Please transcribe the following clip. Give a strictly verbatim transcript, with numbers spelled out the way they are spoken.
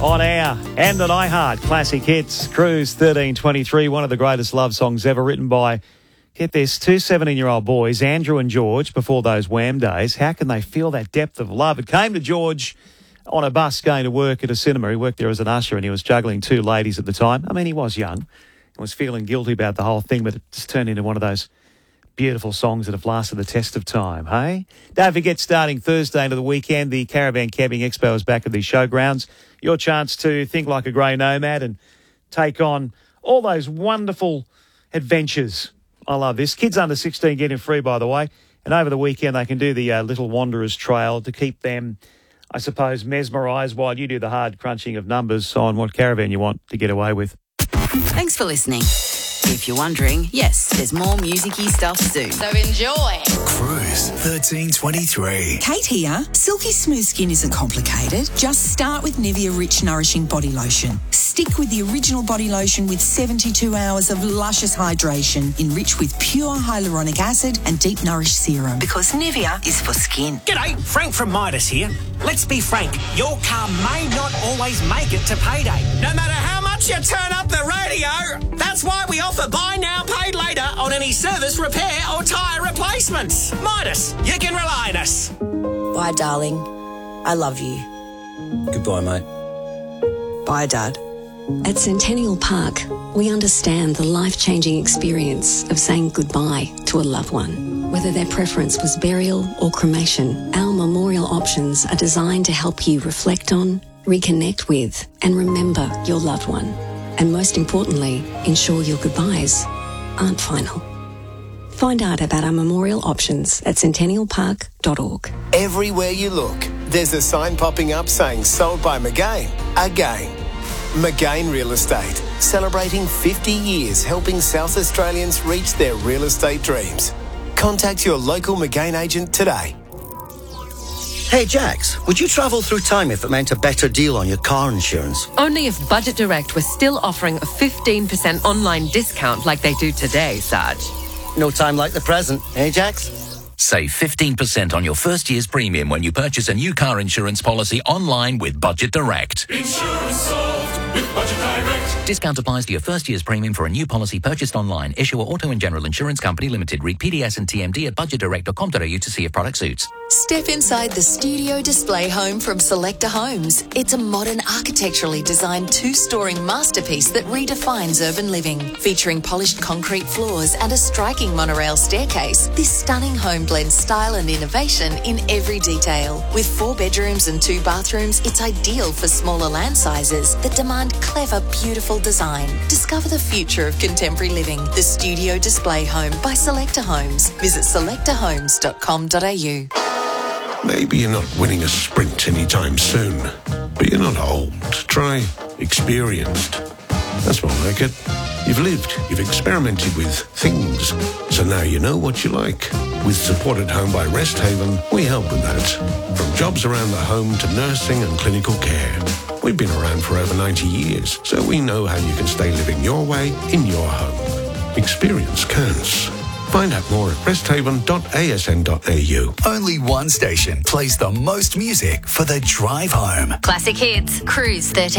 On air and on iHeart Classic Hits. Cruise thirteen twenty-three, one of the greatest love songs ever written by, get this, two seventeen-year-old boys, Andrew and George, before those Wham days. How can they feel that depth of love? It came to George on a bus going to work at a cinema. He worked there as an usher and he was juggling two ladies at the time. I mean, he was young and was feeling guilty about the whole thing, but it just turned into one of those beautiful songs that have lasted the test of time, hey? Don't forget, starting Thursday into the weekend, the Caravan Camping Expo is back at the showgrounds. Your chance to think like a grey nomad and take on all those wonderful adventures. I love this. Kids under sixteen getting free, by the way. And over the weekend, they can do the uh, Little Wanderers Trail to keep them, I suppose, mesmerised while you do the hard crunching of numbers on what caravan you want to get away with. Thanks for listening. If you're wondering, yes, there's more music-y stuff soon. So enjoy. Cruise thirteen twenty-three. Kate here. Silky smooth skin isn't complicated. Just start with Nivea Rich Nourishing Body Lotion. Stick with the original body lotion with seventy-two hours of luscious hydration, enriched with pure hyaluronic acid and deep nourished serum. Because Nivea is for skin. G'day, Frank from Midas here. Let's be frank, your car may not always make it to payday. No matter how much you turn up the radio, that's why we offer buy now, pay later on any service, repair or tyre replacements. Midas, you can rely on us. Bye, darling. I love you. Goodbye, mate. Bye, Dad. At Centennial Park, we understand the life-changing experience of saying goodbye to a loved one. Whether their preference was burial or cremation, our memorial options are designed to help you reflect on, reconnect with, and remember your loved one. And most importantly, ensure your goodbyes aren't final. Find out about our memorial options at centennial park dot org. Everywhere you look, there's a sign popping up saying sold by McGain again. McGain Real Estate, celebrating fifty years helping South Australians reach their real estate dreams. Contact your local McGain agent today. Hey Jax, would you travel through time if it meant a better deal on your car insurance? Only if Budget Direct was still offering a fifteen percent online discount like they do today, Sarge. No time like the present, eh Jax? Save fifteen percent on your first year's premium when you purchase a new car insurance policy online with Budget Direct. Insurance solved with Budget Direct. Discount applies to your first year's premium for a new policy purchased online. Issuer Auto and General Insurance Company Limited. Read P D S and T M D at budget direct dot com dot a u to see if product suits. Step inside the studio display home from Selector Homes. It's a modern, architecturally designed two-story masterpiece that redefines urban living. Featuring polished concrete floors and a striking monorail staircase, this stunning home blends style and innovation in every detail. With four bedrooms and two bathrooms, it's ideal for smaller land sizes that demand clever, beautiful design. Discover the future of contemporary living. The Studio Display Home by Selector Homes. Visit selector homes dot com dot a u. Maybe you're not winning a sprint anytime soon, but you're not old. Try experienced. That's more like it. You've lived, you've experimented with things, so now you know what you like. With Support at Home by Rest Haven, we help with that. From jobs around the home to nursing and clinical care. We've been around for over ninety years, so we know how you can stay living your way in your home. Experience counts. Find out more at rest haven dot a s n dot a u. Only one station plays the most music for the drive home. Classic Hits, Cruise thirteen.